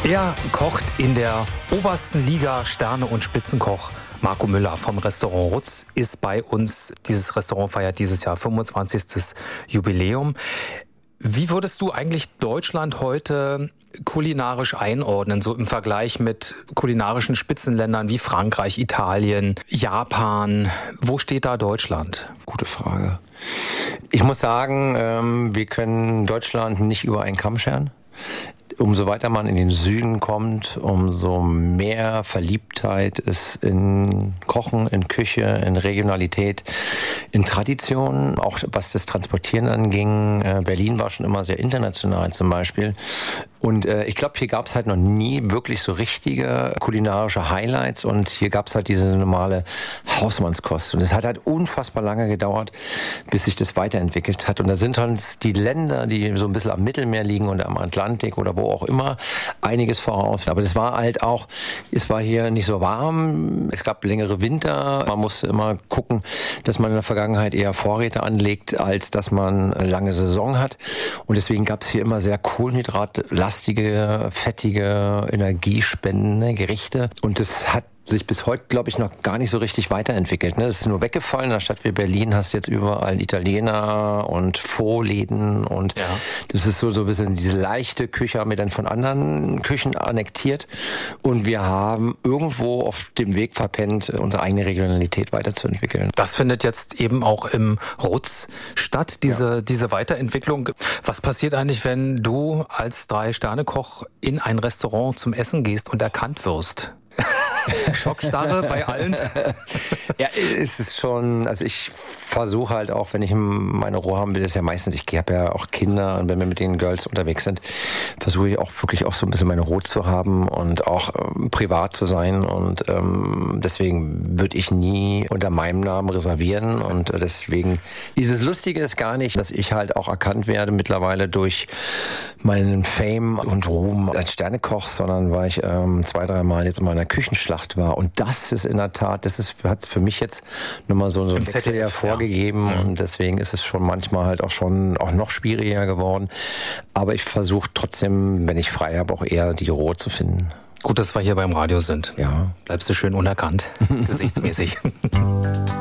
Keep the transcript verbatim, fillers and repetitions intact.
Er kocht in der obersten Liga. Sterne- und Spitzenkoch Marco Müller vom Restaurant Rutz ist bei uns. Dieses Restaurant feiert dieses Jahr fünfundzwanzigstes Jubiläum. Wie würdest du eigentlich Deutschland heute kulinarisch einordnen, so im Vergleich mit kulinarischen Spitzenländern wie Frankreich, Italien, Japan? Wo steht da Deutschland? Gute Frage. Ich muss sagen, wir können Deutschland nicht über einen Kamm scheren. Umso weiter man in den Süden kommt, umso mehr Verliebtheit ist in Kochen, in Küche, in Regionalität, in Tradition, auch was das Transportieren anging. Berlin war schon immer sehr international zum Beispiel. Und äh, ich glaube, hier gab es halt noch nie wirklich so richtige kulinarische Highlights und hier gab es halt diese normale Hausmannskost. Und es hat halt unfassbar lange gedauert, bis sich das weiterentwickelt hat. Und da sind uns die Länder, die so ein bisschen am Mittelmeer liegen oder am Atlantik oder wo auch immer, einiges voraus. Aber das war halt auch, es war hier nicht so warm, es gab längere Winter. Man musste immer gucken, dass man in der Vergangenheit eher Vorräte anlegt, als dass man eine lange Saison hat. Und deswegen gab es hier immer sehr Kohlenhydrat lastige, fettige, energiespendende Gerichte. Und das hat sich bis heute, glaube ich, noch gar nicht so richtig weiterentwickelt. Es ist nur weggefallen. In einer Stadt wie Berlin hast du jetzt überall Italiener und Faux-Läden und ja. Das ist so, so ein bisschen diese leichte Küche, haben wir dann von anderen Küchen annektiert und wir haben irgendwo auf dem Weg verpennt, unsere eigene Regionalität weiterzuentwickeln. Das findet jetzt eben auch im Rutz statt, diese, ja. diese Weiterentwicklung. Was passiert eigentlich, wenn du als Drei-Sterne-Koch in ein Restaurant zum Essen gehst und erkannt wirst? Schockstarre bei allen? Ja, es ist schon, also ich versuche halt auch, wenn ich meine Ruhe haben will, ist ja meistens, ich habe ja auch Kinder und wenn wir mit den Girls unterwegs sind, versuche ich auch wirklich auch so ein bisschen meine Ruhe zu haben und auch ähm, privat zu sein und ähm, deswegen würde ich nie unter meinem Namen reservieren und äh, deswegen, dieses Lustige ist gar nicht, dass ich halt auch erkannt werde mittlerweile durch meinen Fame und Ruhm als Sternekoch, sondern weil ich ähm, zwei, dreimal jetzt in meiner Küchenschlacht war und das ist in der Tat, das ist, hat für mich jetzt nochmal so, so ein Wechsel hervorgegeben ja. Und deswegen ist es schon manchmal halt auch schon auch noch schwieriger geworden, aber ich versuche trotzdem, wenn ich frei habe, auch eher die Ruhe zu finden. Gut, dass wir hier beim Radio sind. Ja. Bleibst du schön unerkannt, gesichtsmäßig.